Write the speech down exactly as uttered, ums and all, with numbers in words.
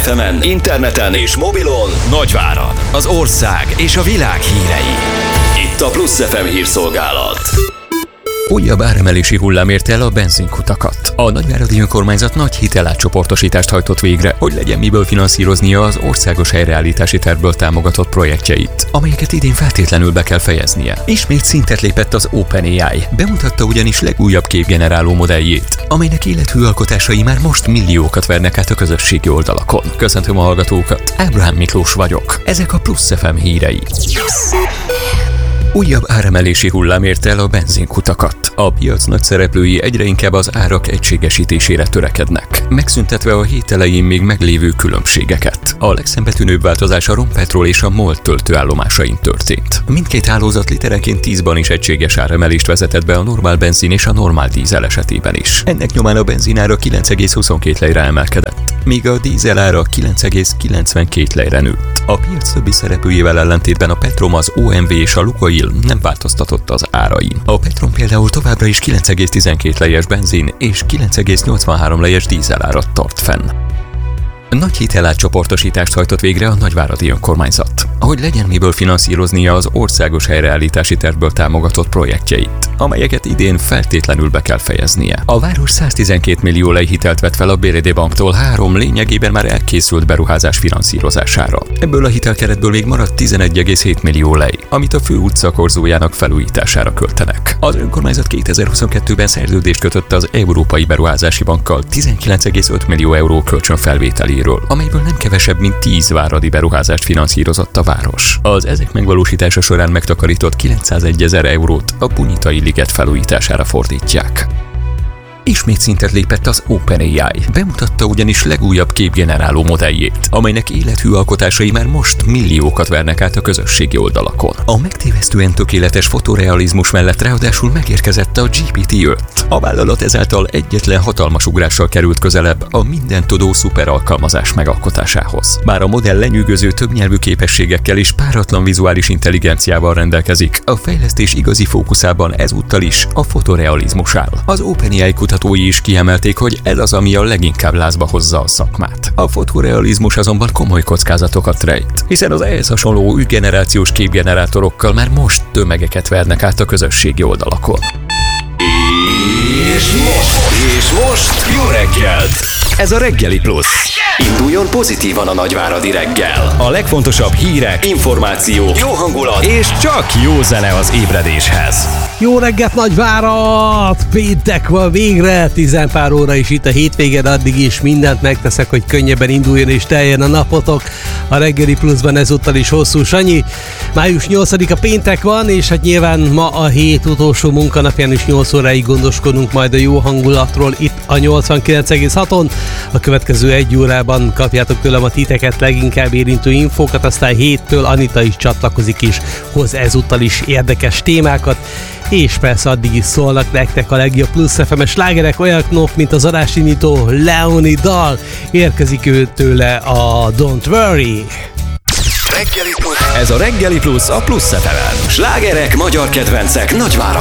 ef emen, interneten és mobilon Nagyvárad, az ország és a világ hírei. Itt a Plusz ef em hírszolgálat. Újabb áremelési hullám érte el a benzinkutakat. A nagyváradi önkormányzat nagy hitelátcsoportosítást hajtott végre, hogy legyen miből finanszíroznia az országos helyreállítási tervből támogatott projektjeit, amelyeket idén feltétlenül be kell fejeznie. Ismét szintet lépett az OpenAI. Bemutatta ugyanis legújabb képgeneráló modelljét, amelynek élethű alkotásai már most milliókat vernek át a közösségi oldalakon. Köszöntöm a hallgatókat, Ábrahám Miklós vagyok. Ezek a Plusz ef em hírei. Újabb áremelési hullám érte el a benzinkutakat. A piac nagy szereplői egyre inkább az árak egységesítésére törekednek, megszüntetve a hét elején még meglévő különbségeket. A legszembetűnőbb változás a Rompetrol és a MOL töltőállomásain történt. Mindkét hálózat literenként tízban is egységes áremelést vezetett be a normál benzin és a normál dízel esetében is. Ennek nyomán a benzinára kilenc egész huszonkét lejre emelkedett, míg a dízel ára kilenc egész kilencvenkét lejre nőtt. A piac többi szereplőjével ellentétben a Petrom, az o em vé és a Lukoil nem változtatott az árain. A Petrom például továbbra is kilenc egész tizenkét lejes benzin és kilenc egész nyolcvanhárom lejes dízel árat tart fenn. Nagy hitelátcsoportosítást hajtott végre a nagyváradi önkormányzat, hogy legyen miből finanszíroznia az országos helyreállítási tervből támogatott projektjeit, amelyeket idén feltétlenül be kell fejeznie. A város száztizenkét millió lej hitelt vett fel a bé er dé banktól három lényegében már elkészült beruházás finanszírozására. Ebből a hitelkeretből még maradt tizenegy egész hét millió lej, amit a fő utca korzójának felújítására költenek. Az önkormányzat kétezer-huszonkettőben szerződést kötött az Európai Beruházási Bankkal tizenkilenc egész öt millió euró kölcsönfelvételéről, amelyből nem kevesebb, mint tíz váradi beruházást finanszírozott a város. Az ezek megvalósítása során megtakarított kilencszázegy ezer eurót a Punyitai liget felújítására fordítják. Ismét szintet lépett az OpenAI. Bemutatta ugyanis legújabb képgeneráló modelljét, amelynek élethű alkotásai már most milliókat vernek át a közösségi oldalakon. A megtévesztően tökéletes fotorealizmus mellett ráadásul megérkezett a gé pé té öt. A vállalat ezáltal egyetlen hatalmas ugrással került közelebb a mindentudó szuperalkalmazás megalkotásához. Bár a modell lenyűgöző többnyelvű képességekkel és páratlan vizuális intelligenciával rendelkezik, a fejlesztés igazi fókuszában ezúttal is a fotorealizmus áll. Az OpenAI kutatói is kiemelték, hogy ez az, ami a leginkább lázba hozza a szakmát. A fotorealizmus azonban komoly kockázatokat rejt, hiszen az ehhez hasonló új generációs képgenerátorokkal már most tömegeket vernek át a közösségi oldalakon. És most, és most jó reggelt! Ez a Reggeli Plusz. Induljon pozitívan a nagyváradi reggel. A legfontosabb hírek, információk, jó hangulat és csak jó zene az ébredéshez. Jó reggelt, Nagyvárad! Péntek van végre, tizenpár óra is itt a hétvégén, addig is mindent megteszek, hogy könnyebben induljon és teljen a napotok. A Reggeli Pluszban ezúttal is Hosszú Sanyi. május nyolcadika péntek van, és hát nyilván ma a hét utolsó munkanapján is nyolc óráig gondoskodunk majd a jó hangulatról itt a nyolcvankilenc egész haton. A következő egy órában kapjátok tőlem a titeket leginkább érintő infókat, aztán héttől Anita is csatlakozik és hoz ezúttal is érdekes témákat, és persze addig is szólnak nektek a legjobb Plusz ef em-es slágerek, olyanok, mint az adásindító Leoni dal. Érkezik ő tőle a Don't Worry. Reggeli Plusz. Ez a Reggeli Plusz a Plusz ef emen. Slágerek, magyar kedvencek Nagyvárad.